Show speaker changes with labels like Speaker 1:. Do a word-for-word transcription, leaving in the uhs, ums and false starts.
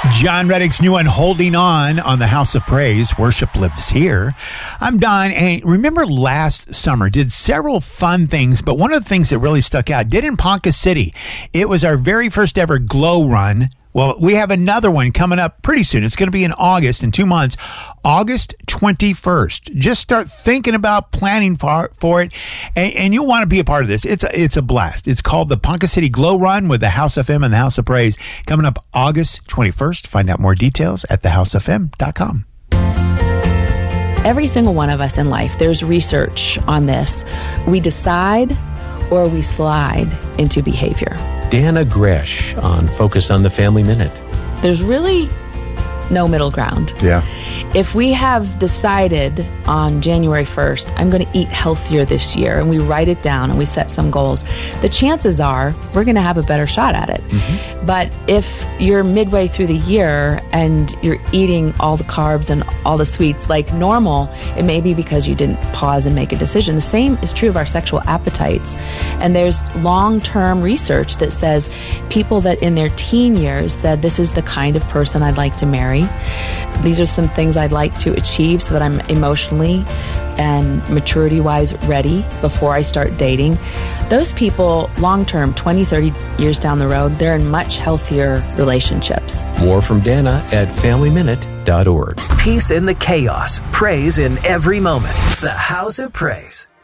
Speaker 1: John Reddick's new one, Holding On, on the House of Praise. Worship lives here. I'm Don. Hey, remember last summer, did several fun things, but one of the things that really stuck out, did in Ponca City. It was our very first ever Glow Run. Well, we have another one coming up pretty soon. It's going to be in August, in two months, August twenty-first. Just start thinking about planning for, for it, and, and you'll want to be a part of this. It's a, it's a blast. It's called the Ponca City Glow Run with the House F M and the House of Praise. Coming up August twenty-first. Find out more details at the house f m dot com.
Speaker 2: Every single one of us in life, there's research on this. We decide or we slide into behavior.
Speaker 3: Dana Gresh on Focus on the Family Minute.
Speaker 2: There's really no middle ground.
Speaker 1: Yeah.
Speaker 2: If we have decided on January first, I'm going to eat healthier this year, and we write it down and we set some goals, the chances are we're going to have a better shot at it. Mm-hmm. But if you're midway through the year and you're eating all the carbs and all the sweets like normal, it may be because you didn't pause and make a decision. The same is true of our sexual appetites. And there's long-term research that says people that in their teen years said, this is the kind of person I'd like to marry. These are some things I'd like to achieve so that I'm emotionally and maturity-wise ready before I start dating. Those people, long-term, twenty, thirty years down the road, they're in much healthier relationships.
Speaker 3: More from Dana at family minute dot org.
Speaker 4: Peace in the chaos. Praise in every moment. The House of Praise.